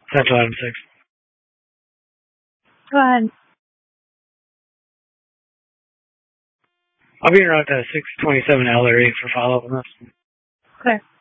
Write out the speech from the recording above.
Central Item 6. Go ahead. I'll be around at 627 L area for follow-up on this. Okay.